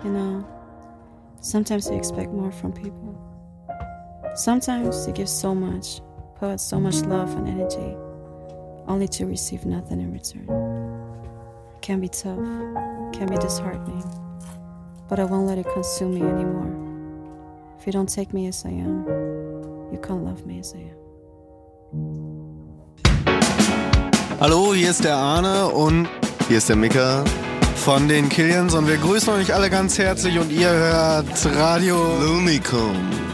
You know, sometimes you expect more from people. Sometimes you give so much, pour out so much love and energy, only to receive nothing in return. It can be tough, can be disheartening, but I won't let it consume me anymore. If you don't take me as I am, you can't love me as I am. Hallo, hier ist der Arne und hier ist der Mika von den Killians und wir grüßen euch alle ganz herzlich und ihr hört Radio Lumicum.